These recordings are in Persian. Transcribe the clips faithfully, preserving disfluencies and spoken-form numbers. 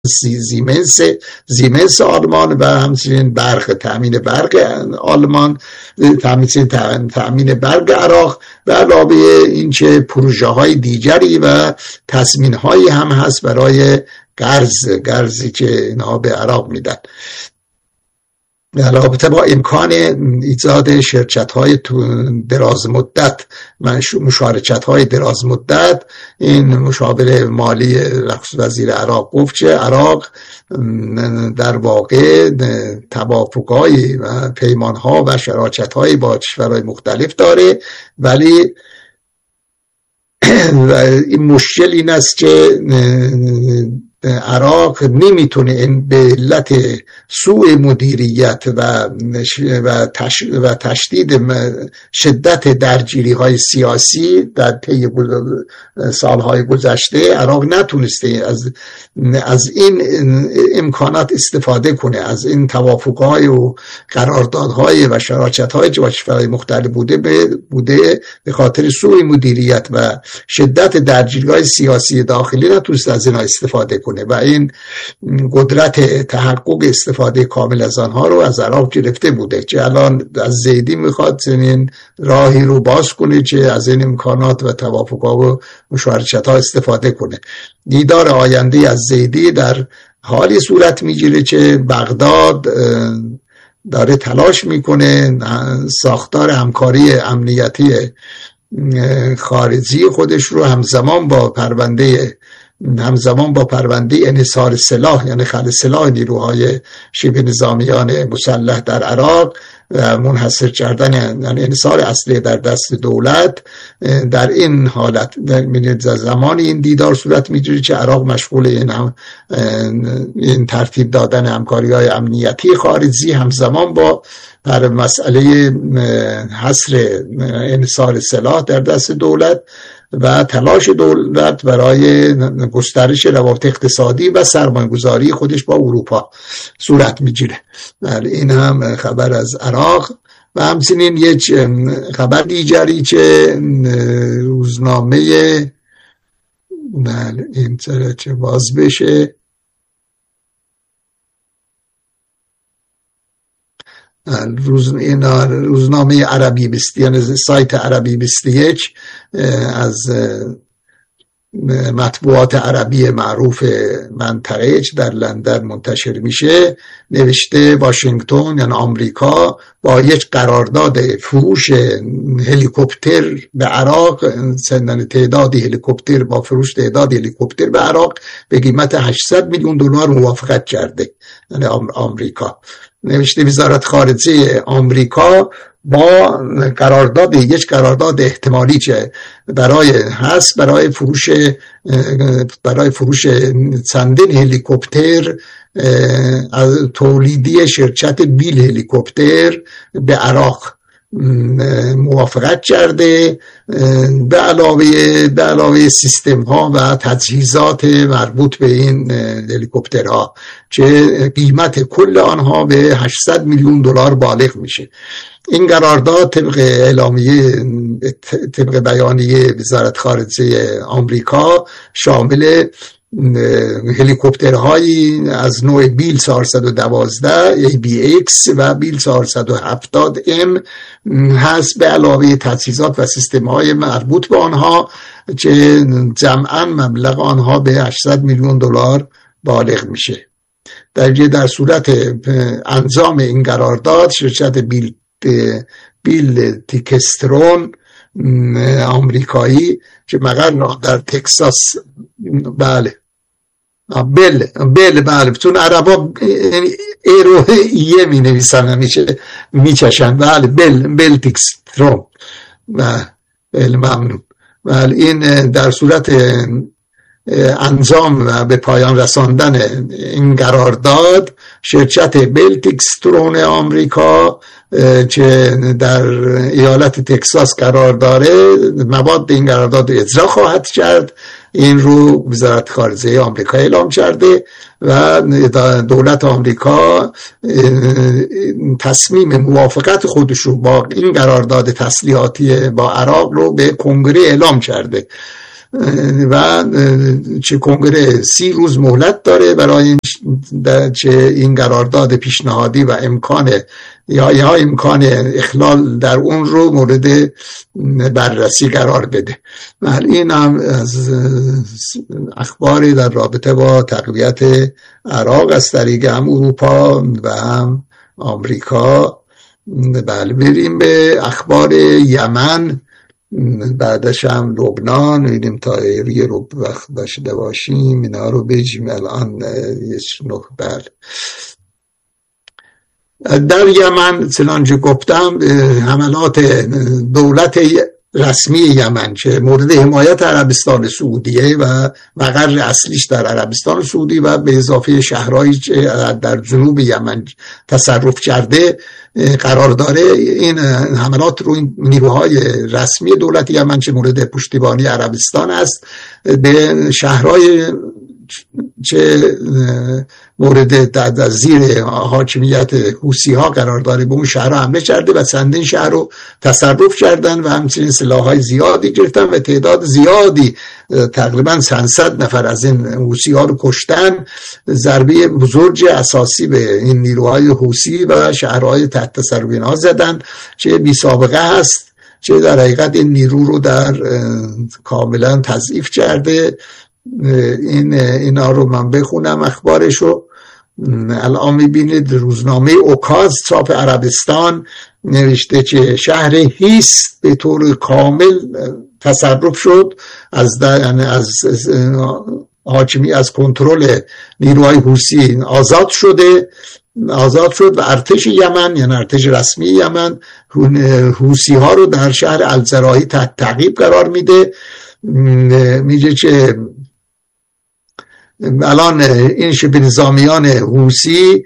زیمنس زیمنس آلمان و همچنین برق، تامین برق آلمان، تامین تامین برق عراق و علاوه این چه پروژه های دیگری و تضمین هایی هم هست برای قرض قرضی که اینها به عراق میدن. رابطه با امکان ایجاد شرکت های دراز مدت، مشارکت های دراز مدت، این مشاور مالی وزیر عراق گفت که عراق در واقع توافق‌های و پیمان‌ها و شراکت‌های با کشورهای مختلف داره، ولی این مشکل این است که عراق نمیتونه این به علت سوء مدیریت و و تشدید شدت درگیری های سیاسی در طی سالهای گذشته عراق نتونسته از از این امکانات استفاده کنه، از این توافق‌های و قراردادهای و شراکت‌های با کشورهای مختلف بوده بوده به خاطر سوء مدیریت و شدت درگیری‌های سیاسی داخلی نتونسته از اینا استفاده کنه و این قدرت تحقق استفاده کامل از آنها رو از عراق گرفته بوده که الان از زیدی میخواد این راهی رو باز کنه که از این امکانات و توافق‌ها و مشارکت‌ها استفاده کنه. دیدار آینده از زیدی در حالی صورت میگیره که بغداد داره تلاش میکنه ساختار همکاری امنیتی خارجی خودش رو همزمان با پرونده همزمان با پرونده انحصار سلاح، یعنی خلع سلاح نیروهای شبه نظامیان مسلح در عراق و منحصر کردن یعنی انحصار اصلی در دست دولت، در این حالت در زمان این دیدار صورت میگیره که عراق مشغول این هم این ترتیب دادن همکاری‌های امنیتی خارجی همزمان با پر مسئله حصر انحصار سلاح در دست دولت و تلاش دولت برای گسترش روابط اقتصادی و سرمایه‌گذاری خودش با اروپا صورت میگیره. این هم خبر از عراق. و همچنین یک خبر دیگری که روزنامه بله این طرح چه باز بشه روز این روزنامه عربی بیست یعنی سایت عربی بیست و یک از مطبوعات عربی معروف منطقه در لندن منتشر میشه، نوشته واشنگتن یعنی آمریکا با یک قرارداد فروش هلیکوپتر به عراق، سندن تعدادی هلیکوپتر با فروش تعدادی هلیکوپتر به عراق به قیمت هشتصد میلیون دلار موافقت کرده، یعنی آمریکا. نوشته وزارت خارجه آمریکا با قرارداد یک قرارداد احتمالی که برای هست برای فروش برای فروش چندین هلیکوپتر از تولیدی شرکت بیل هلیکوپتر به عراق موافقت کرده، به علاوه به علاوه سیستم ها و تجهیزات مربوط به این هلیکوپترها که قیمت کل آنها به هشتصد میلیون دلار بالغ میشه. این قرارداد طبق اعلامیه طبق بیانیه وزارت خارجه آمریکا شامل هلیکوپترهایی از نوع بیل چهارصد و دوازده ای بی ایکس و بیل چهارصد و هفتاد ام هست، به علاوه تجهیزات و سیستم‌های مربوط به آنها که جمعاً مبلغ آنها به هشتصد میلیون دلار بالغ میشه. در در صورت انجام این قرارداد شرکت بیل بیل تیکسترون آمریکایی که مقر در تکساس بله بل بل بله چون عربا ایرو ایه می نویسن همیشه میچشن بله بل بل تیکسترون بله ممنون. بله این در صورت انجام و به پایان رساندن این قرارداد شرکت بل تیکسترون آمریکا که در ایالت تکساس قرار داره مواد این قرارداد اجرا خواهد کرد. این رو وزارت خارجه آمریکا اعلام کرده و دولت آمریکا تصمیم موافقت خودش رو با این قرارداد تسلیحاتی با عراق رو به کنگره اعلام کرده و چه کنگره سی روز مهلت داره برای این چه این قرارداد پیشنهادی و امکان یا یا امکان اخلال در اون رو مورد بررسی قرار بده. این هم از اخباری در رابطه با تقویت عراق از طریق هم اروپا و هم آمریکا. بله، بریم به اخبار یمن، بعدش هم لبنان. میدیم تا یه رو وقت داشته باشیم اینا رو بجیم الان یه نوع. بله، در یمن چنانچه گفتم حملات دولت رسمی یمن که مورد حمایت عربستان سعودیه و مقر اصلیش در عربستان سعودی و به اضافه شهرهایی که در جنوب یمن تصرف کرده قرار داره، این حملات رو این نیروهای رسمی دولت یمن که مورد پشتیبانی عربستان است به شهرهای چه مورد در زیر حاکمیت حوثی ها قرار داره به اون شهرها حمله کرده و چندین شهر رو تصرف کردن و همچنین سلاح‌های زیادی گرفتن و تعداد زیادی تقریبا صد نفر از این حوثی ها رو کشتن. ضربه بزرگ اساسی به این نیروهای حوثی و شهرهای تحت تصرف اینها زدن که بی سابقه هست، که در حقیقت این نیرو رو در کاملا تضعیف کرده. این اینا رو من بخونم اخبارشو. الان میبینید روزنامه اوکاز چاپ عربستان نوشته که شهر هیس به طور کامل تصرف شد از یعنی از حاکمی از کنترل نیروهای حوثی آزاد شده آزاد شد و ارتش یمن یعنی ارتش رسمی یمن حوثی ها رو در شهر الزراعی تحت تعقیب قرار میده. میگه که الان این شبه نظامیان حوثی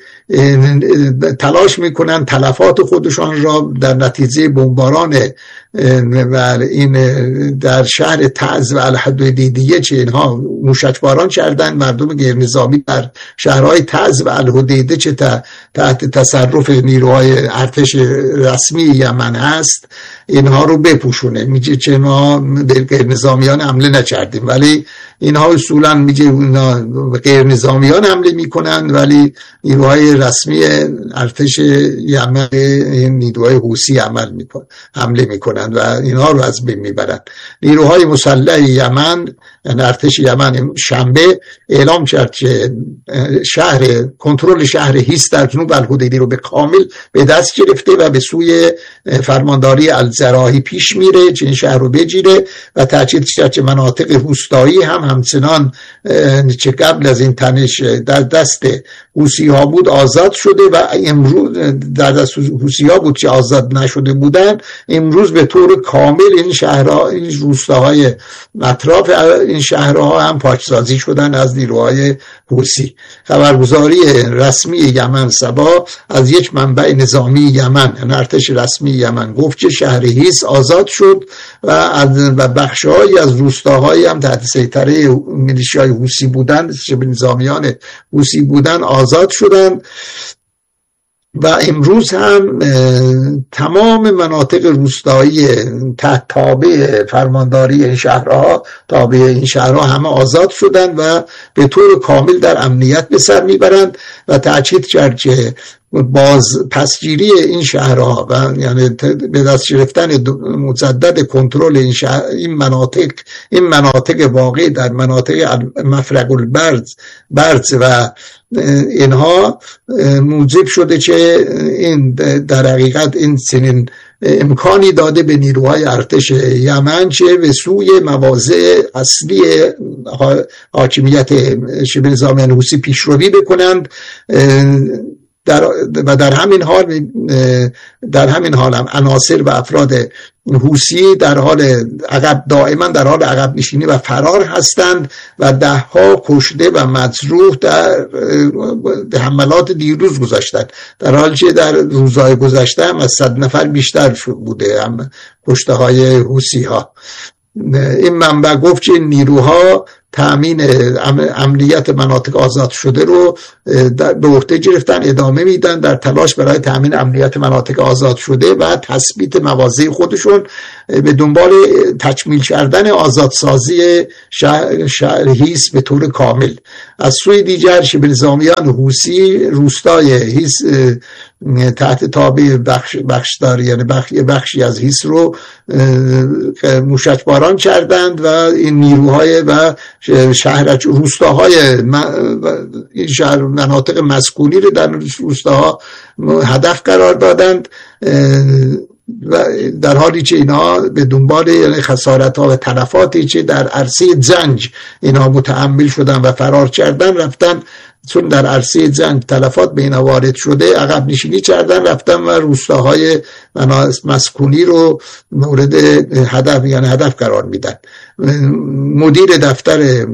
تلاش میکنن تلفات خودشان را در نتیجه بمباران و این در شهر تعز و الحدیدیه که اینها موشکباران کردن مردم غیر نظامی در شهرهای تعز و الحدیدیه که تحت تصرف نیروهای ارتش رسمی یمن هست اینها رو بپوشونه. میگه که ما به غیر نظامیان حمله نکردیم، ولی اینها اصولا میگه اینا غیر نظامیان حمله میکنن ولی نیروهای رسمی ارتش یمن این نیروهای حوثی عمل میکنن حمله میکنن و اینها رو از بین میبرن. نیروهای مسلح یمن یعنی ارتش یمن شنبه اعلام کرد که شهر کنترل شهر هیس در جنوب الحدیدی رو به کامل به دست گرفته و به سوی فرمانداری الزراعی پیش میره که این شهر رو بگیره و تاکید کرد که مناطق روستایی هم همچنان که قبل از این تنش در دست حوثی ها بود آزاد شده و امروز در دست حوثی ها بود که آزاد نشده بودن. امروز به طور کامل این شهرها این روستاهای اطراف این شهرها هم پاکسازی شدن از نیروهای حوثی. خبرگزاری رسمی یمن سبا از یک منبع نظامی یمن ارتش رسمی یمن گفت که شهر هیس آزاد شد و از بخش‌هایی از روستاهایی هم تحت سیطره میلیشیای حوثی بودند شبه نظامیان حوثی بودن آزاد شدن و امروز هم تمام مناطق روستایی تحت تابع فرمانداری این شهرها تابع این شهرها همه آزاد شدن و به طور کامل در امنیت به سر میبرند و تاکید کرد که باز پسگیری این شهرها و یعنی به دست گرفتن مجدد کنترل این شهر این مناطق این مناطق واقع در مناطق مفرق البرز برز و اینها موجب شده که این در حقیقت این سنین امکانی داده به نیروهای ارتش یمن که به سوی مواضع اصلی حاکمیت شبه نظامیان حوثی پیشروی بکنند. در و در همین حال در همین حال هم عناصر و افراد حوثی در حال عقب دائما در حال عقب نشینی و فرار هستند و ده ها کشته و مجروح در حملات دیروز گذاشتند، در حالی که در روزهای گذشته هم از صد نفر بیشتر بوده هم کشته های حوثی ها. این منبع گفت که نیروها تأمین امنیت مناطق آزاد شده رو به عهده گرفتن، ادامه میدن در تلاش برای تأمین امنیت مناطق آزاد شده و تثبیت مواضع خودشون به دنبال تکمیل کردن آزادسازی شهر, شهر هیس به طور کامل. از سوی دیگر شبه نظامیان حوثی روستای هیس تحت تابع بخش بخشدار یعنی بخش بخشی از هیس رو موشکباران کردند و این نیروهای و شهر روستاهای این شهر مناطق مسکونی رو در روستاها هدف قرار دادند و در حالی که اینا به دنبال یعنی خسارت ها و تلفاتی که در عرصه زنج اینا متحمل شدن و فرار کردن، رفتن چون در عرصه زنج تلفات به اینا وارد شده عقب نشینی کردن، رفتن و روستاهای مسکونی رو مورد هدف یعنی هدف قرار میدن. مدیر دفتر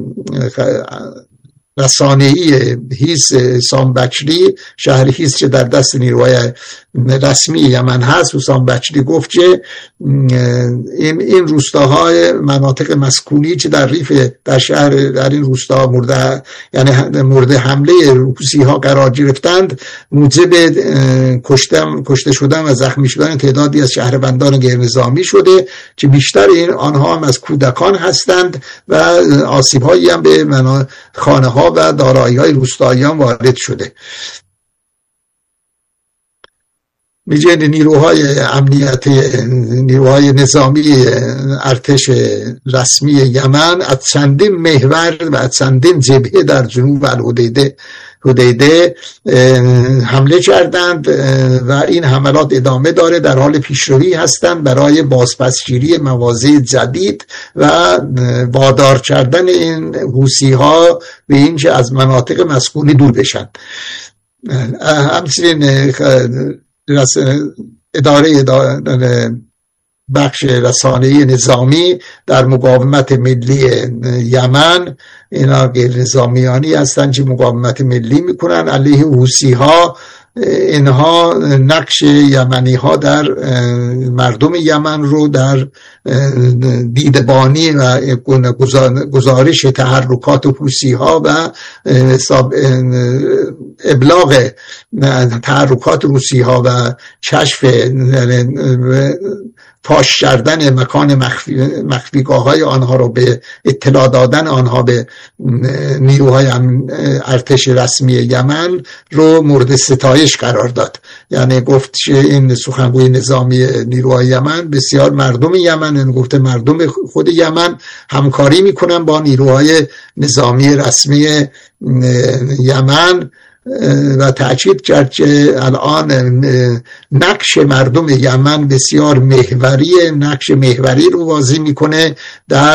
رسانه‌ای هیس حسام بکری، شهر هیس که در دست نیروهای رسمی یمن هست، حسام بکری گفت که این این روستاهای مناطق مسکونی که در ریف در شهر در این روستا مورد یعنی مورد حمله حوثی ها قرار گرفتند، موجب کشته کشته شدن و زخمی شدن تعدادی از شهروندان غیر نظامی شده که بیشتر این آنها هم از کودکان هستند و آسیب هایی هم به خانه ها و دارایی های روستاییان وارد شده. میگه نیروهای امنیت نیروهای نظامی ارتش رسمی یمن از چندین محور و از چندین جبهه در جنوب الحدیده حدیده حمله کردند و این حملات ادامه داره، در حال پیشروی هستند برای بازپسگیری مواضع جدید و وادار کردن این حوثی ها به اینکه از مناطق مسکونی دور بشن. همچنین اداره, اداره بخش رسانه‌ای نظامی در مقاومت ملی یمن، اینا غیر نظامیانی هستند که مقاومت ملی میکنن علیه حوثی ها. اینها نقش یمنی ها در مردم یمن رو در دیدبانی و گزارش تحرکات حوثی ها و ابلاغ تحرکات حوثی ها و کشف فاش کردن مکان مخفی مخفیگاه های آنها رو به اطلاع دادن آنها به نیروهای ارتش رسمی یمن رو مورد ستایش قرار داد. یعنی گفت که این سخنگوی نظامی نیروهای یمن بسیار مردم یمن، این گفته مردم خود یمن همکاری میکنن با نیروهای نظامی رسمی یمن و تأکید کرد که الان نقش مردم یمن بسیار محوری نقش محوری رو بازی میکنه در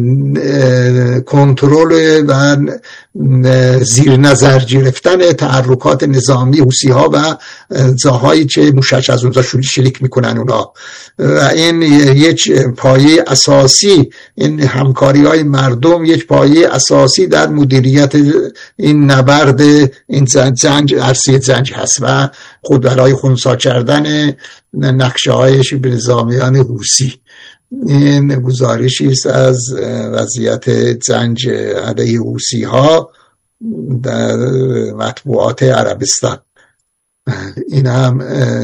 کنترل و زیر نظر گرفتن تحرکات نظامی حوثی ها و جاهایی که موشک از اونجا شلیک میکنن اونا. و این یک پایه اساسی، این همکاری های مردم یک پایه اساسی در مدیریت این نبرد این زنج عرصه زنج هست و خود برای خنثی کردن نقشه های شبه نظامیان حوثی. این گزارشی است از وضعیت زنج علیه حوثی ها در مطبوعات عربستان. این هم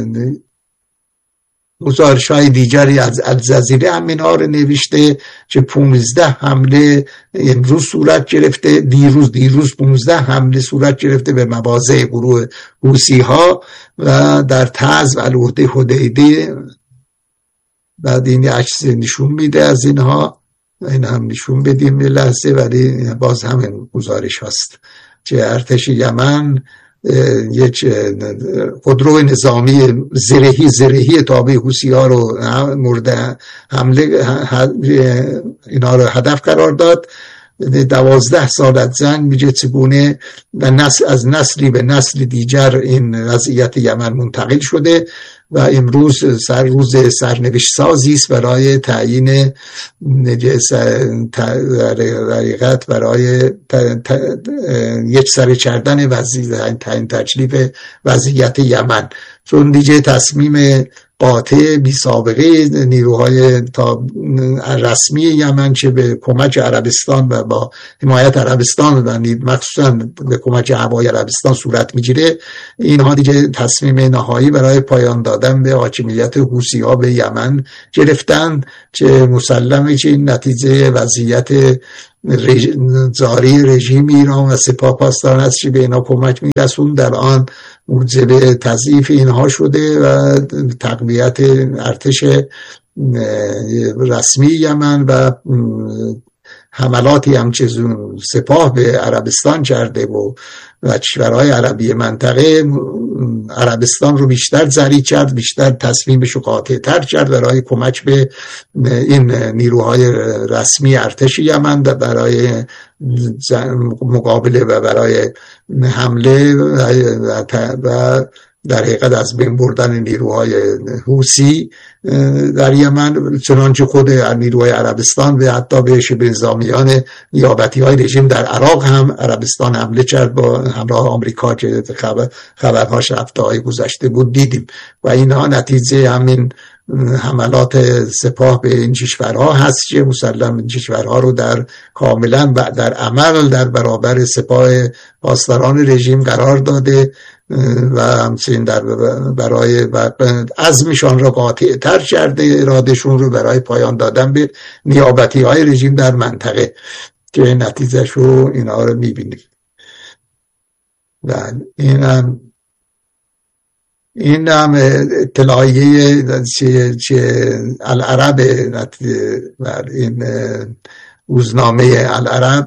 گزارش های دیگری از الجزیره هم اینا رو نوشته که پونزده حمله امروز صورت گرفته، دیروز دیروز پونزده حمله صورت گرفته به مواضع گروه حوثی ها و در تعز و الوحده حدیده. بعد این عکس نشون میده از اینها، این هم نشون بدیم یه لحظه، ولی باز هم گزارش هست که ارتش یمن یک خودرو نظامی زرهی زرهی تابع حوثی ها رو مورد حمله اینا رو هدف قرار داد. دوازده سال از زن میگه چگونه نسل از نسلی به نسل دیگر این وضعیت یمن منتقل شده و امروز سر روز سرنوشت سازی است برای تعیین حقیقت برای یک سر کردن وضعیت تعیین تکلیف وضعیت یمن، چون دیگه تصمیم قاطع بی سابقه نیروهای تا رسمی یمن، چه به کمک عربستان و با حمایت عربستان و مخصوصا به کمک هوای عربستان صورت میگیره، اینها دیگه تصمیم نهایی برای پایان دادن به حاکمیت حوثی‌ها به یمن گرفتن، که مسلمه که این نتیجه وضعیت رژ... جاری رژیم ایران و سپاه پاسداران است که به اینا کمک میرسون، در آن موجب تضعیف اینها شده و تقویت ارتش رسمی یمن و حملاتی همچنین سپاه به عربستان کرده و و کشورهای عربی منطقه عربستان رو بیشتر ذلیل کرد، بیشتر تصمیمش رو قاطع تر کرد برای کمک به این نیروهای رسمی ارتش یمن برای مقابله و برای حمله و در حقیقت از بین بردن نیروهای حوثی در یمن، چنانچه خود نیروهای عربستان و حتی به شبه نظامیان نیابتی های رژیم در عراق هم عربستان حمله کرد با همراه آمریکا که خبر خبرهاش هفته‌های گذشته بود دیدیم، و اینها نتیجه همین حملات سپاه به این کشورها هست که مسلم این کشورها رو در کاملا و در عمل در برابر سپاه پاسداران رژیم قرار داده و همچنین در برای عزمشان را قاطع تر کرده، ارادهشون رو برای پایان دادن به نیابتی های رژیم در منطقه، که نتیجهش رو اینا رو میبینیم. و این هم این هم اطلاعیه چه العرب و این روزنامه العرب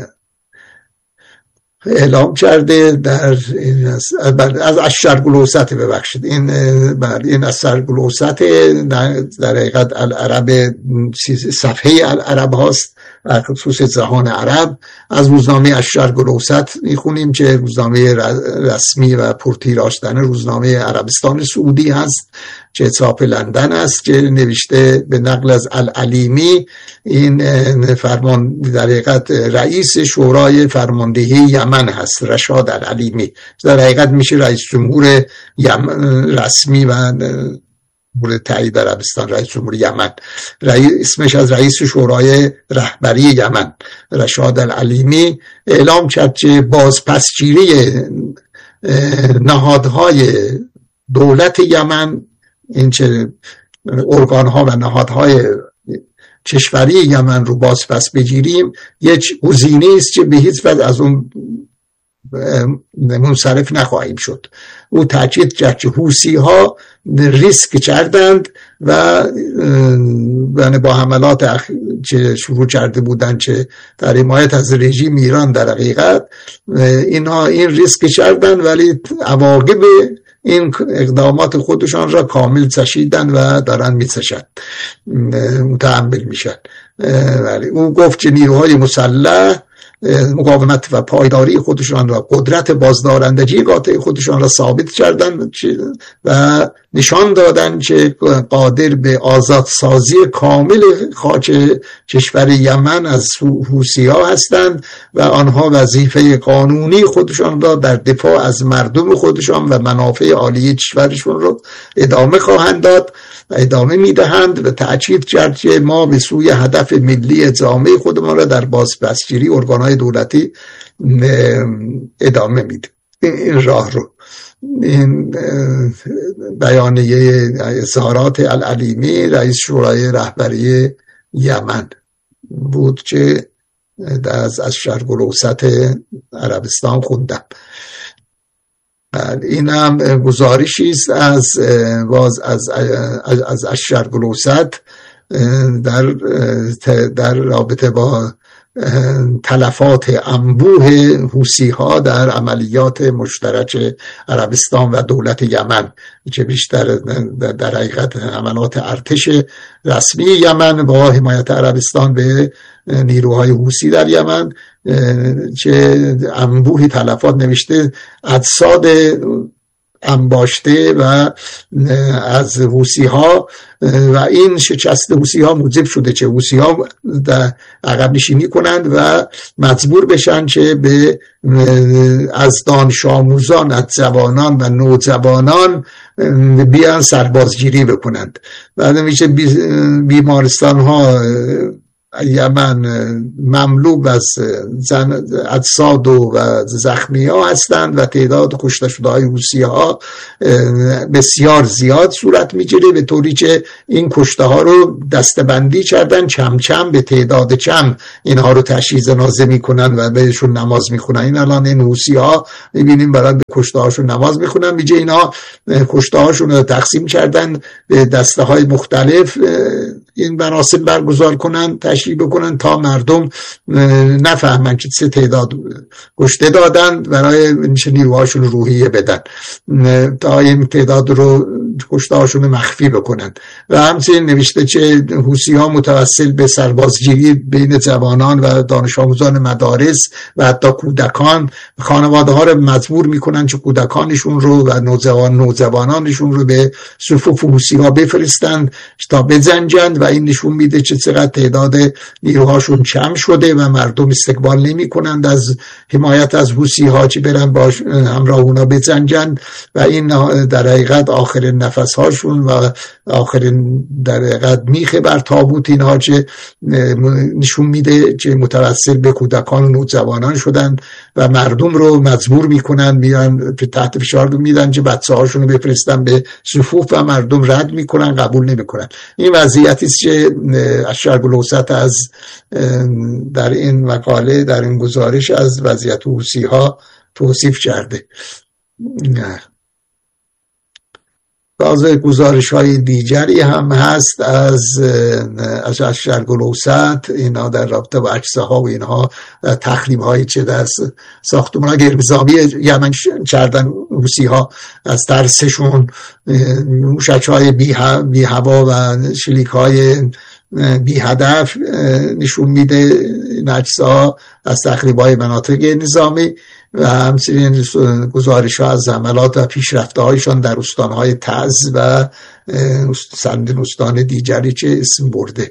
اعلام کرده در این از از الشرق الاوسط ببخشید این بر این از الشرق الاوسط در حقیقت العرب صفحه العرب هاست و خصوص جهان عرب. از روزنامه الشرق الاوسط میخونیم که روزنامه رسمی و پرتیراژترین روزنامه عربستان سعودی هست که چاپ لندن است، که نوشته به نقل از العلیمی، این فرمان در حقیقت رئیس شورای فرماندهی یمن هست، رشاد العلیمی، در حقیقت میشه رئیس جمهور یمن رسمی و مورد تایید عربستان، رئیس جمهور یمن، رئیس اسمش از رئیس شورای رهبری یمن رشاد العلیمی اعلام کرد که بازپسگیری نهادهای دولت یمن، این چه ارگان‌ها و نهادهای کشوری یمن رو باز پس بگیریم، یک گزینه است که به هیچ وجه از اون منصرف نخواهیم شد. او تاکید کرد که حوثی‌ها ریسک کردند و با حملات که شروع کرده بودند که در حمایت از رژیم ایران در حقیقت اینها این ریسک کردند، ولی عواقب این اقدامات خودشان را کامل چشیدن و دارن میچشن، متحمل میشن. ولی اون گفت که نیروهای مسلح مقاومت و پایداری خودشان را، قدرت بازدارندگی قاطع خودشان را ثابت کردند و نشان دادند که قادر به آزادسازی کامل خاک کشور یمن از حوثی‌ها هستند و آنها وظیفه قانونی خودشان را در دفاع از مردم خودشان و منافع عالی کشورشون را ادامه خواهند داد و ادامه میدهند، و تأکید کرد که ما به سوی هدف ملی جامع خودمان را در بازپسگیری ارگان‌های دولتی ادامه میده. این راه رو، این بیانیه اظهارات العلیمی رئیس شورای رهبری یمن بود که از از شرق الاوسط عربستان خوندم. این هم گزارشی است از باز از از از, از شرق الاوسط در در رابطه با تلفات انبوه حوثی‌ها در عملیات مشترک عربستان و دولت یمن، که بیشتر در حقیقت حملات ارتش رسمی یمن با حمایت عربستان به نیروهای حوثی در یمن، که انبوه تلفات نوشته اجساد انباشته و از حوثی ها و این شکست حوثی ها موجب شده چه حوثی ها عقب نشینی کنند و مجبور بشن که به از دانش آموزان، از جوانان و نوجوانان بیان سربازگیری بکنند. بعد میشه بیمارستان ها یمن مملو از اجساد و زخمی ها هستند و تعداد کشته شده های حوثی ها بسیار زیاد صورت میگیره، به طوری که این کشته ها رو دستبندی کردن، چم چم به تعداد کم اینها رو تشییع جنازه میکنن و بهشون نماز میخونن. این الان این حوثی ها میبینیم برای به کشته هاشون نماز میخونن، میگه اینا کشته هاشون رو تقسیم کردن به دسته های مختلف، این مراسم برگزار کنن، تشریح بکنن تا مردم نفهمن که چه تعداد کشته دادن، برای نیروهاشون روحیه بدن تا این تعداد رو کشته هاشون مخفی بکنن. و همچنین نوشته که حوثی ها متوسل به سربازگیری بین جوانان و دانش آموزان مدارس و حتی کودکان، خانواده ها رو مجبور میکنن که کودکانشون رو و نوجوان نوجوانانشون رو به صفوف حوثی ها بفرستن تا بجنگند و این نشون میده که چقدر تعداد نیروهاشون کم شده و مردم استقبال نمی کنند از حمایت از حوثی ها که برن با همراه اونا بجنگند و این در حقیقت آخرین نفس هاشون و آخرین در حقیقت میخه بر تابوت اینها که نشون میده که متوسل به کودکان و نوجوانان شدن و مردم رو مجبور میکنن، میان تحت فشار میدن که بچه هاشون رو بفرستن به صفوف و مردم رد میکنن، قبول نمیکنن. این وضعیتی است که الشرق الاوسط از در این مقاله، در این گزارش از وضعیت حوثی ها توصیف کرده. بعض گزارش های دیگری هم هست از از الشرق الاوسط، اینا در رابطه با اجزا ها و اینها تخریب هایی چه در ساختمان های غیرنظامی یمن کردن حوثی ها، از ترسشون موشک های بی هوا و شلیک های بی هدف نشون میده این اجزا از تخریب های مناطق نظامی و همچنین گزارش ها از عملات و پیشرفته هایشان در استانهای تعز و سند استان دیگری که اسم برده.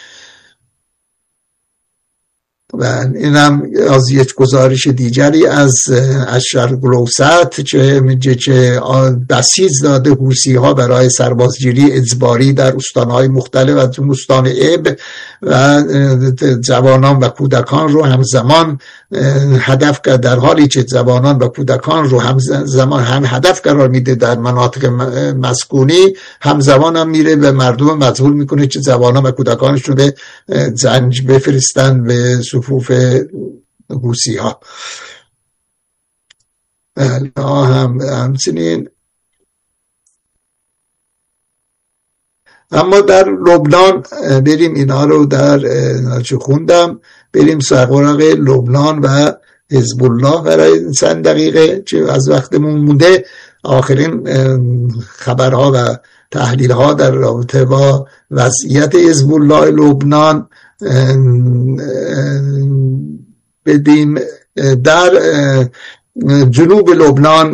و اینم از یک گزارش دیگری از الشرق الاوسط که میگه که بسیج داده حوثی ها برای سربازگیری اجباری در استانهای مختلف از استان اب و جوانان و کودکان رو همزمان هدف کرد، در حالی که جوانان و کودکان رو همزمان هم هدف قرار میده در مناطق مسکونی، همزمان هم میره به مردم مجبور میکنه که جوانان و کودکانشون به جنگ بفرستن به صفوف حوثی ها. هم همچنین اما در لبنان بریم اینها رو در چه خوندم، بریم سراغ لبنان و حزب الله برای چند دقیقه که از وقتمون مونده. آخرین خبرها و تحلیل ها در رابطه با وضعیت حزب الله لبنان بدیم. در جنوب لبنان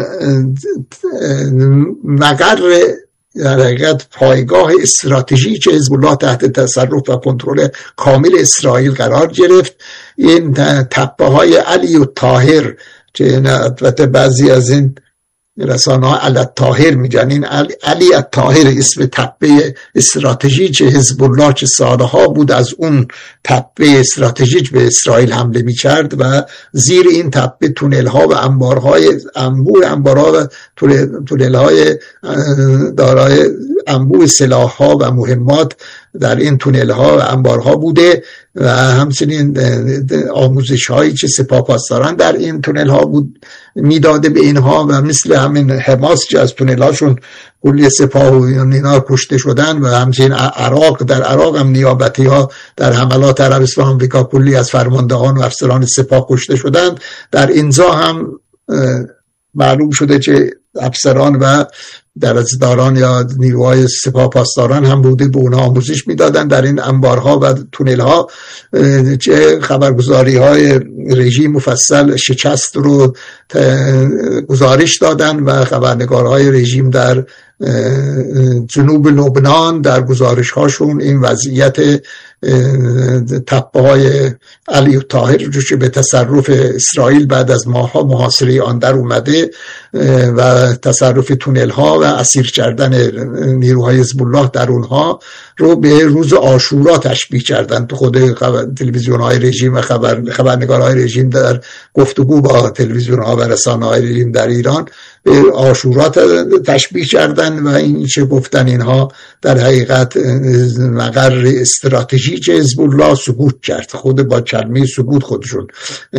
مقر در حقیقت پایگاه استراتژیک حزب الله تحت تصرف و کنترل کامل اسرائیل قرار گرفت. این تپه های علی و طاهر که البته بعضی از این رسانه ها علی الطاهر میگن، این علی الطاهر اسم تپه استراتژیک حزب الله که سالها بود از اون تپه استراتژیک به اسرائیل حمله میکرد و زیر این تپه تونل ها و انبارهای انبوه انبارها و تونل های دارای انبوه سلاح ها و مهمات در این تونل ها و انبارها بوده و همچنین آموزش هایی که سپاهپاسداران در این تونل ها بود میداده به اینها و مثل همین حماس که از تونل هاشون کلی سپاه و اینا کشته شدن و همچنین عراق، در عراق هم نیابتی ها در حملات عربستان آمریکا کلی از فرماندهان و افسران سپاه کشته شدن. در اینجا هم معلوم شده که افسران و درجه‌داران یا نیروهای سپاه پاسداران هم بوده، به اونها آموزش میدادن در این انبارها و تونل ها. چه خبرگزاری های رژیم مفصل شکست رو گزارش دادن و خبرنگارهای رژیم در جنوب لبنان در گزارش هاشون این وضعیت تپه های علی طاهر رو که به تصرف اسرائیل بعد از ماهها محاصره آن در اومده و تصرف تونل ها و اسیر کردن نیروهای حزب الله در اونها رو به روز عاشورا تشبیه کردن. تو خود تلویزیون های رژیم و خبر خبرنگارهای رژیم در گفتگو با تلویزیون ها و رسانه های رژیم در ایران به عاشورا تشبیه کردن و این چه گفتن اینها در حقیقت مقر استراتژیک حزب الله سقوط کرد. خود با کلمه سقوط خودشون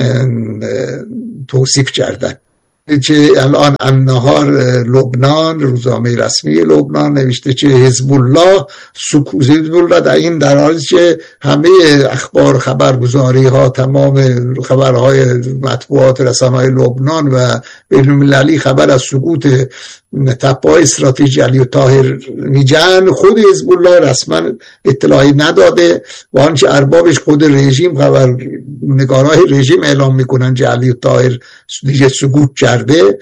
توصیف کردن. که الان النهار لبنان، روزنامه رسمی لبنان نوشته که حزب الله سکوت حزب الله در این در حالی که همه اخبار خبرگزاری ها تمام خبرهای مطبوعات رسانه‌های لبنان و بین‌المللی خبر از سقوط تپه‌های استراتژی علی طاهر میگن، خود حزب الله رسما اطلاعی نداده و آنچه اربابش خود رژیم خبرنگارهای رژیم اعلام میکنن که علی طاهر دیگه سقوط کرده،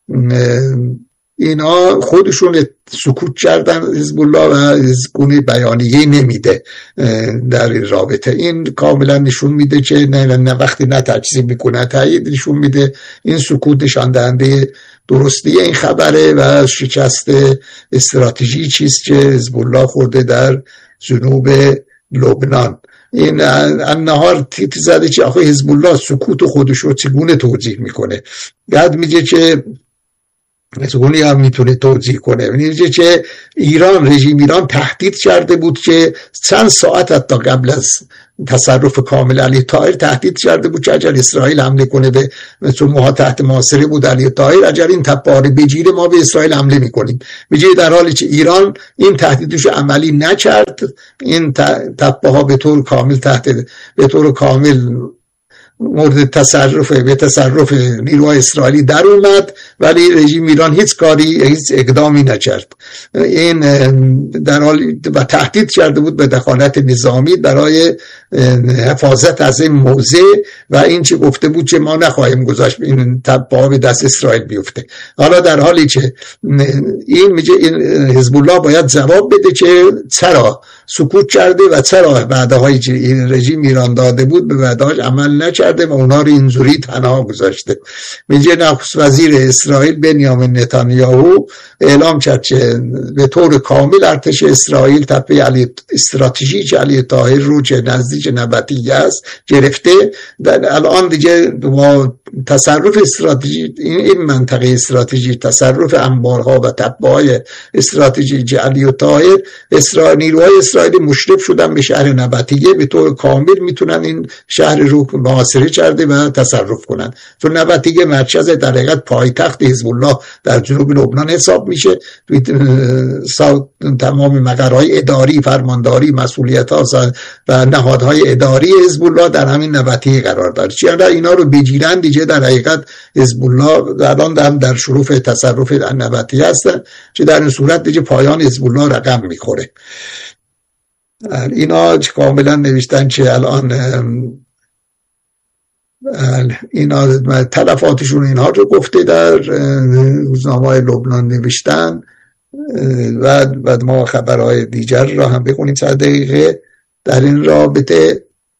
اینا خودشون سکوت کردن حزب الله و از گونه بیانیه نمیده در این رابطه. این کاملا نشون میده که نه, نه وقتی نه تجزیه میکنه تایید نشون میده این سکوت نشان دهنده درستی این خبره و شکست استراتژی چیست که حزب الله خورده در جنوب لبنان. این النهار تیتر زده که آخه حزب الله سکوت خودش رو چگونه توجیه میکنه. بعد میگه که مسئولی هم میتونه توضیح کنه. میگه که ایران، رژیم ایران تهدید کرده بود که چند ساعت حتی قبل از تصرف کامل علی طاهر تهدید کرده بود که اگر اسرائیل حمله کنه به چون ماها تحت محاصره بود علی طاهر، اگر این تپه‌ها رو بگیره ما به اسرائیل حمله میکنیم. میگه در حالی که ایران این تهدیدش عملی نکرد، این تپه‌ها به طور کامل تحت به طور کامل مورد تصرف به تصرف نیروهای اسرائیلی در اومد، ولی رژیم ایران هیچ کاری هیچ اقدامی نکرد. این در حال و تهدید کرده بود به دخالت نظامی برای حفاظت از این موضع و این چه گفته بود که ما نخواهیم گذاشت این تپه‌ها به دست اسرائیل بیفته. حالا در حالی که این میگه این حزب الله باید جواب بده که چرا سکوت کرده و چرا وعده‌هایی که رژیم ایران داده بود به وعده‌هاش عمل نکرده و اونها رو اینجوری تنها گذاشته. میگه نخست وزیر اسرائیل بنیامین نتانیاهو اعلام کرد که به طور کامل ارتش اسرائیل تپه علی استراتژیک علی طاهر رو که نزدیک نبطیه است گرفته. در الان دیگه با تصرف استراتژیک این منطقه استراتژیک، تصرف انبارها و تپه‌های استراتژیک علی طاهر، اسرائیل نیروهای اسرائیلی مشرف شدن به شهر نبطیه، به طور کامل میتونن این شهر رو محاصره کرده و تصرف کنن. چون نبطیه مرکز در حقیقت پایتخت حزب الله در جنوب لبنان حساب میشه. تمام مقرهای اداری، فرمانداری، مسئولیت‌ها و نهادهای اداری حزب الله در همین نبطیه قرار داره. چون اینا رو بگیرن دیگه در حقیقت حزب الله الان هم در شرف تصرف نبطیه هستن که در این صورت دیگه پایان حزب الله رقم میخوره. اینا کاملا نوشتن که الان اینا تلفاتشون اینها رو گفته در روزنامه‌های لبنان نوشتن و بعد ما خبرهای دیگر را هم بخونیم چند دقیقه در این رابطه.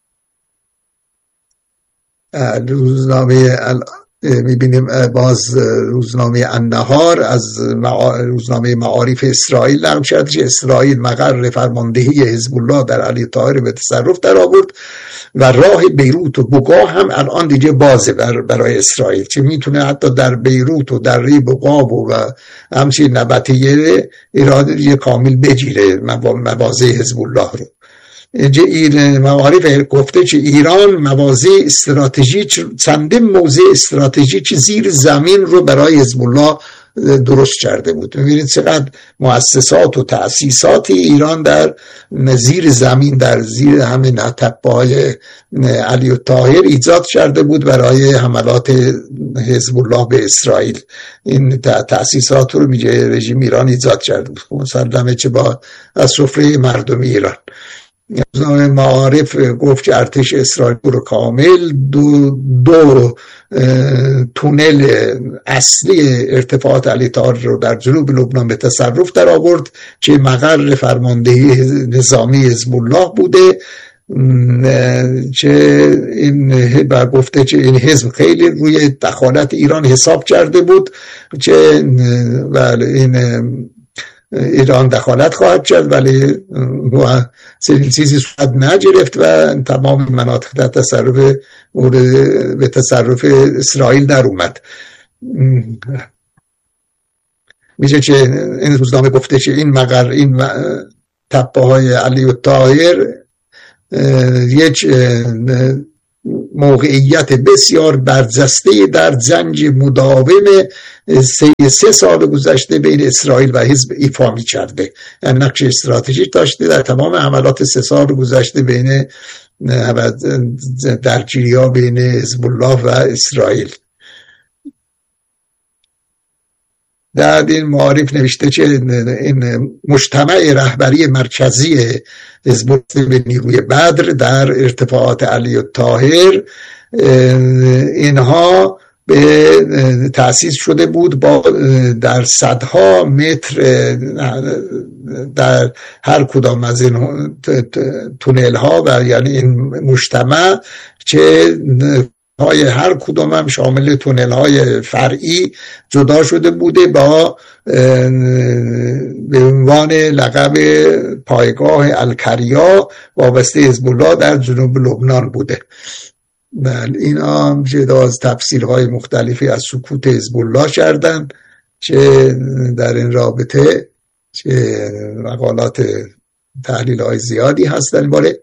روزنامه میبینیم باز روزنامه النهار از روزنامه معارف اسرائیل نقل کرد که اسرائیل مقر فرماندهی حزب الله در علی طاهر به تصرف در آورد و راه بیروت و بقا هم الان دیگه بازه برای اسرائیل که میتونه حتی در بیروت و در ری بقا و همچنین نبطیه اراده دیگه کامل بگیره مواضع حزب الله رو. این معارف گفته که ایران مواضع استراتژیک چندین موضع استراتژیک زیر زمین رو برای حزب الله درست کرده بود. می‌بینید چقدر مؤسسات و تأسیساتی ایران در زیر زمین، در زیر همین تپه‌های علی الطاهر ایجاد کرده بود برای حملات حزب الله به اسرائیل. این تأسیسات رو میگه رژیم ایران ایجاد کرده بود، مسلمه چه با از سفره مردمی ایران. نظام معارف گفت که ارتش اسرائیل رو کامل دو, دو تونل اصلی ارتفاعات علی طاهر رو در جنوب لبنان به تصرف در آورد که مقر فرماندهی نظامی حزب الله بوده، چه این با گفته که این حزب خیلی روی دخالت ایران حساب کرده بود که بله این ایران دخالت خواهد کرد، ولی این چیزی صورت نگرفت و تمام مناطق در تصرف به تصرف اسرائیل در اومد. میشه که این روزنامه گفته که این مقر این تپه های علی الطاهر یک موقعیت بسیار برجسته در جنگ مداوم سه, سه سال گذشته بین اسرائیل و حزب ایفا می کرده، یعنی نقش استراتژیک داشته در تمام حملات سه سال گذشته بین درگیری ها بین حزب الله و اسرائیل. در این معارف نوشته که این مجتمع رهبری مرکزی حزب الله به نیروی بدر در ارتفاعات علی الطاهر اینها به تأسیس شده بود با در صدها متر در هر کدام از این تونل ها و یعنی این مجتمع که های هر کدام هم شامل تونل های فرعی جدا شده بوده با به عنوان لقب پایگاه الکریا وابسته حزب الله در جنوب لبنان بوده. بله این هم جدا از تفسیرهای مختلفی از سکوت حزب الله کردن که در این رابطه که مقالات تحلیل های زیادی هستن. باره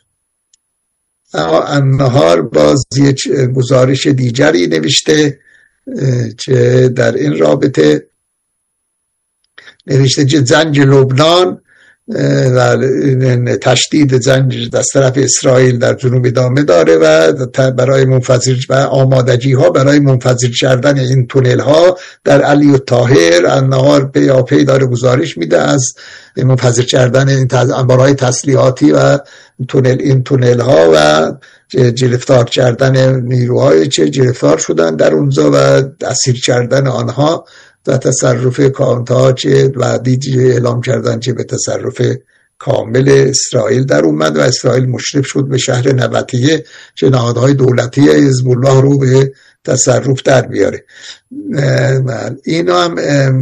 النهار باز یک گزارش دیگری نوشته که در این رابطه نوشته که جنگ لبنان و تشدید جنگ از طرف اسرائیل در جنوب ادامه داره و برای منفجر و آمادگی ها برای منفجر کردن این تونل ها در علی الطاهر النهار پیاپی داره گزارش میده از منفجر کردن این انبارهای تسلیحاتی و تونل این تونل ها و گرفتار کردن نیروهای چه گرفتار شدن در اونجا و اسیر کردن آنها و تصرف کانتا چه و دیگه اعلام کردن که به تصرف کامل اسرائیل در اومد و اسرائیل مشرف شد به شهر نبطیه که نهادهای دولتی حزب الله رو به تصرف در بیاره. اینا هم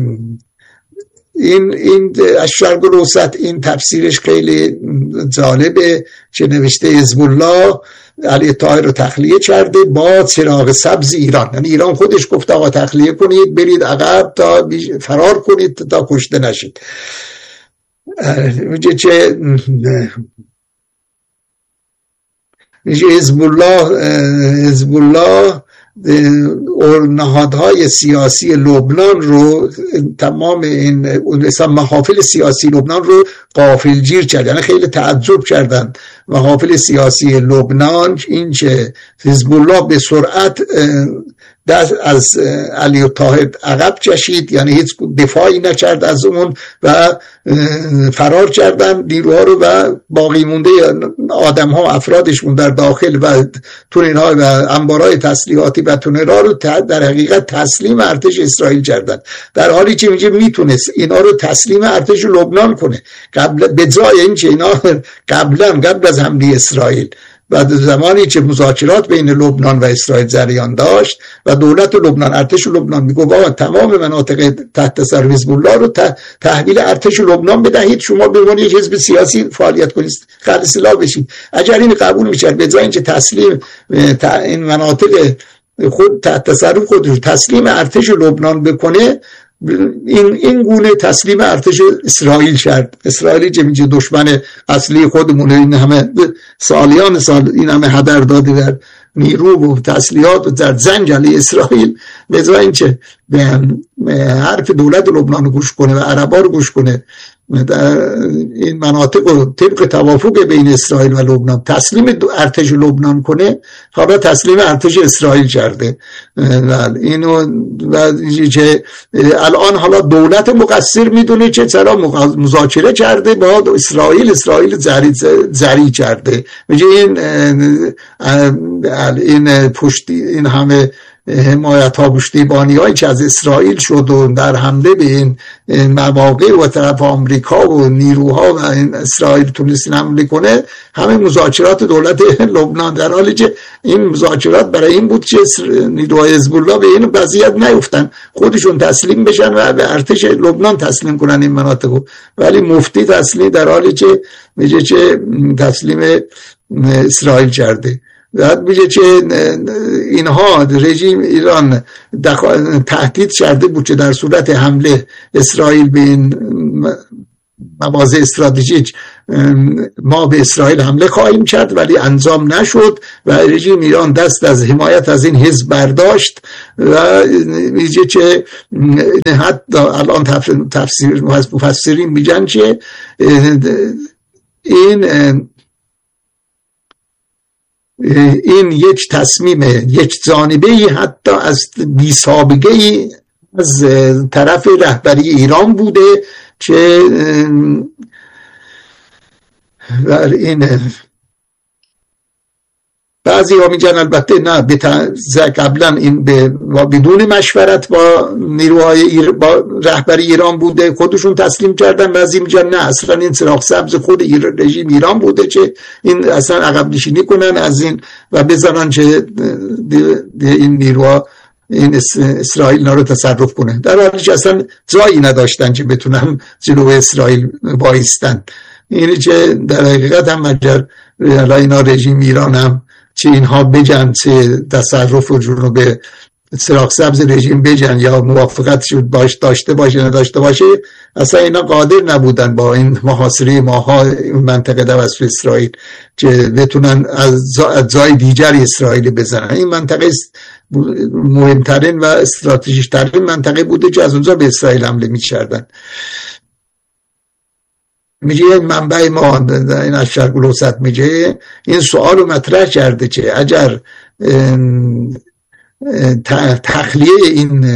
این این اشرق الوسط این تفسیرش خیلی جالبه که نوشته حزب الله علی طاهر رو تخلیه کرده با چراغ سبز ایران، یعنی ایران خودش گفت آقا تخلیه کنید برید عقب تا فرار کنید تا کشته نشید. میگه که میگه حزب الله حزب الله نهادهای سیاسی لبنان رو تمام این مثلا محافل سیاسی لبنان رو غافلگیر کرد، یعنی خیلی تعجب کردن محافل سیاسی لبنان این که حزب الله به سرعت دست از علی الطاهر عقب کشید، یعنی هیچ دفاعی نکرد از اون و فرار کردن نیروها رو و باقی مونده آدم ها افرادشون در داخل و تونل ها و انبارهای تسلیحاتی و تونل ها رو در حقیقت تسلیم ارتش اسرائیل کردن، در حالی که میگه میتونست اینا رو تسلیم ارتش لبنان کنه قبل به جای اینکه اینا قبلا قبل از حمله اسرائیل بعد زمانی که مذاکرات بین لبنان و اسرائیل جریان داشت و دولت لبنان ارتش لبنان میگه با تمام مناطق تحت تصرف حزب الله رو تحویل ارتش لبنان بدهید، شما به عنوان یک حزب سیاسی فعالیت کنید خالص سلاح بشید. اگر این قبول می‌کرد به جای اینکه تسلیم این مناطق خود تحت تصرف خودش تسلیم ارتش لبنان بکنه، این این گونه تسلیم ارتش اسرائیل کرد. اسرائیلی که میگه دشمن اصلی خودمونه، این همه سالیان سال این همه هدر داده در نیرو و تسلیحات و در جنگ علیه اسرائیل، به جای اینکه به حرف دولت لبنان گوش کنه و عربا رو گوش کنه، در این مناطق رو طبق توافق بین اسرائیل و لبنان تسلیم ارتش لبنان کنه، حالا تسلیم ارتش اسرائیل کرده. و اینو و چه الان حالا دولت مقصر میدونه که چرا مذاکره کرده با اسرائیل، اسرائیل زری زری کرده. میگه این این پشتی این همه حمایت ها پشتیبانی هایی که از اسرائیل شد و در حمله به این مواقع و طرف آمریکا و نیروها و این اسرائیل تونست حمله کنه، همه مذاکرات دولت لبنان، در حالی که این مذاکرات برای این بود که نیروهای حزب الله به این وضعیت نیفتن، خودشون تسلیم بشن و به ارتش لبنان تسلیم کنن این مناطق، ولی مفتی تسلیم در حالی که میگه که تسلیم اسرائیل کرده. بعد میگه که اینها رژیم ایران تهدید کرده بود که در صورت حمله اسرائیل به این مواضع استراتژیک ما به اسرائیل حمله خواهیم کرد، ولی انجام نشد و رژیم ایران دست از حمایت از این حزب برداشت و میگه که حتی الان تفسیر مفسرین میگن که این این یک تصمیم یک جانبه حتی از بی سابقه ای از طرف رهبری ایران بوده که این بعضی ها میگن البته نه قبلا این به بدون مشورت با نیروهای ایر با رهبری ایران بوده، خودشون تسلیم کردن. بعضی میگن نه اصلا این چراغ سبز خود رژیم ایران بوده که این اصلا عقب نشینی کنن از این و بذارن که این نیروها این اسرائیل نا رو تصرف کنه، در حالی که اصلا جایی نداشتن که بتونن جلو اسرائیل بایستن. اینی که در حقیقت هم مگر اینا رژیم ایران هم چه اینها بجن چه تصرف و جنوب چراغ سبز رژیم بجن یا موافقت شد باش داشته باشه نداشته باشه، اصلا اینا قادر نبودن با این محاصره ماها این منطقه توسط اسرائیل که بتونن از جای دیگری اسرائیل بزنن. این منطقه مهمترین و استراتژیک ترین منطقه بوده که از اونجا به اسرائیل حمله می‌کردن. میگه این منبع ما این از شرق الوسط میگه این سوال رو مطرح کرده که اگر تخلیه این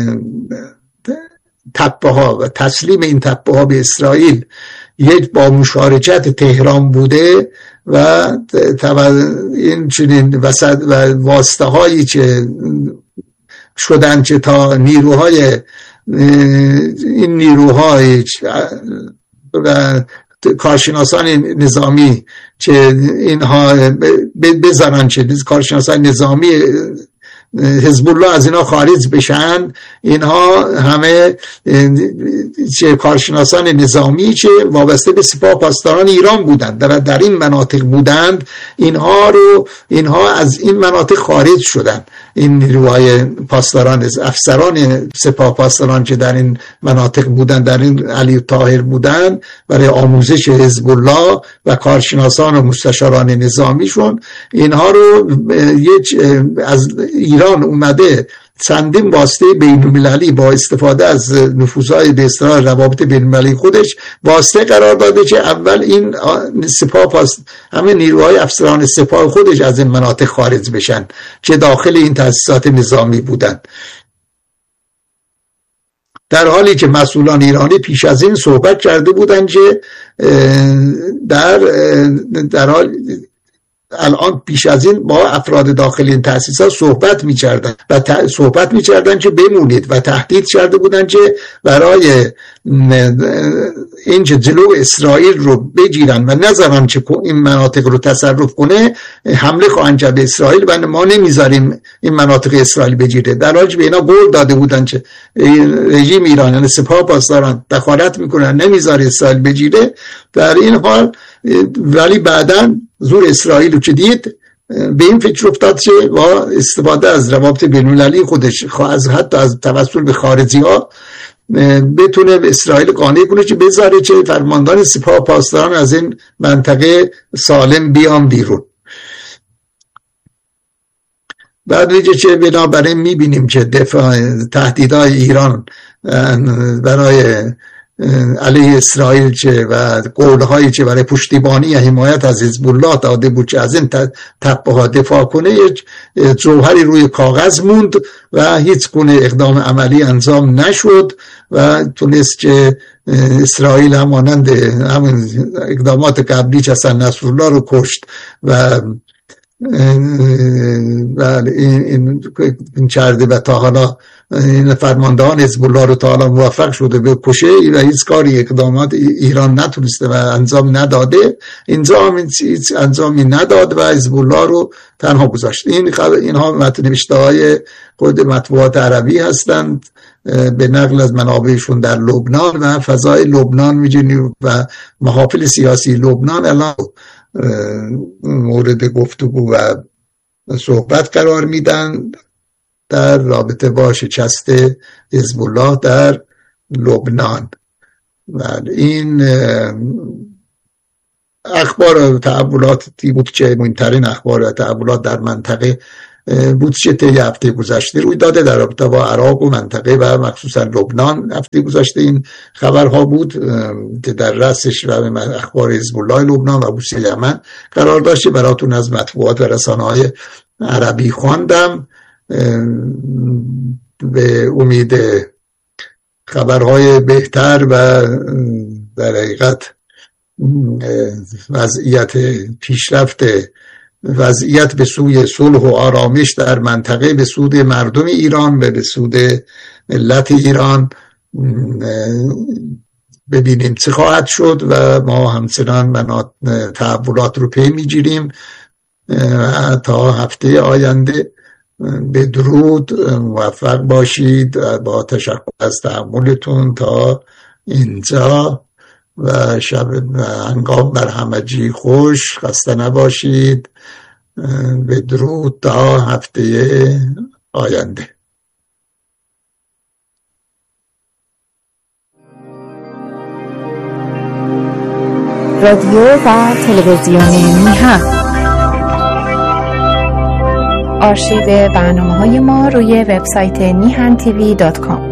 تپه ها و تسلیم این تپه ها به اسرائیل یک با مشارکت تهران بوده و این چنین وسط و واسطه هایی که شدن که تا نیروهای این نیروهای و کارشناسان نظامی که اینها بذارن که کارشناسان نظامی حزب الله از اینا خارج بشن، اینها همه چه کارشناسان نظامی که وابسته به سپاه پاسداران ایران بودند در, در این مناطق بودند، اینها رو اینها از این مناطق خارج شدن. این نیروهای پاسداران افسران سپاه پاسداران که در این مناطق بودند، در این علی طاهر بودند، برای آموزش حزب الله و کارشناسان و مستشاران نظامیشون، اینها رو یک از ایران اومده چندین واسطه بین المللی با استفاده از نفوذهای به اصطلاح روابط بین المللی خودش واسطه قرار داده که اول این سپاه پاس همه نیروهای افسران سپاه خودش از این مناطق خارج بشن که داخل این تأسیسات نظامی بودن، در حالی که مسئولان ایرانی پیش از این صحبت کرده بودند که در در حال الان پیش از این با افراد داخل این تأسیسات صحبت می‌کردن و ت... صحبت می‌کردن که بمونید و تهدید کرده بودن که برای اینکه جلو اسرائیل رو بگیرن و نذارن که این مناطق رو تصرف کنه حمله خواهند کرد به اسرائیل و ما نمیذاریم این مناطق اسرائیل بگیره، در حالی که به اینا قول داده بودن که رژیم ایران یعنی سپاه پاسداران دخالت میکنن نمیذاره اسرائیل بگیره. در این حال ولی بعداً زور اسرائیل رو که دید به این فکر افتاد که با استفاده از روابط بین‌المللی خودش از حتی از توسل به خارجی ها بتونه به اسرائیل قانع کنه که بذاره که فرماندهان سپاه پاسداران از این منطقه سالم بیان بیرون. بعد ویژه چه بنابراین میبینیم که دفاع تهدیدهای ایران برای علیه اسرائیل چه و قولهایی که برای پشتیبانی حمایت از حزب الله داده بود که از این تپه ها دفاع کنه جوهری روی کاغذ موند و هیچ گونه اقدام عملی انجام نشد و تونست که اسرائیل همانند همون اقدامات قبلی که حسن نصرالله رو کشت و بله این این کرده و تا حالا این فرماندهان حزب الله رو تا حالا موفق شده به کشه و هیچ کاری اقدامات ایران نتونسته و انجام نداده، اینجا هم هیچ انجامی نداد و حزب الله رو تنها گذاشت. این اینها نوشته های خود مطبوعات عربی هستند به نقل از منابعشون در لبنان و فضای لبنان می‌بینیم و محافل سیاسی لبنان الان مورد گفتگو و صحبت قرار میدن در رابطه با شکست حزب الله در لبنان. و این اخبار و تحولاتی بود که مهمترین اخبار و تحولات در منطقه بود که طی هفته گذشته روی داده در رابطه با عراق و منطقه و مخصوصا لبنان. هفته گذشته این خبرها بود که در رأسش و اخبار حزب الله لبنان و بوسه یمن قرار داشت. براتون از مطبوعات و رسانه‌های عربی خواندم به امید خبرهای بهتر و در حقیقت وضعیت پیشرفت وضعیت به سوی صلح و آرامش در منطقه به سود مردم ایران و به سود ملت ایران ببینیم چه خواهد شد و ما همچنان تحولات رو پی میگیریم تا هفته آینده. به درود، موفق باشید و با تشکر از تحملتون تا اینجا و شب هنگام بر همگی خوش، خسته نباشید. به درود تا هفته آینده. رادیو و تلویزیون میهن. آرشیو برنامه‌های ما روی وبسایت میهن تیوی دات کام.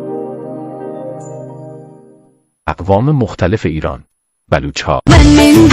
اقوام مختلف ایران، بلوچ‌ها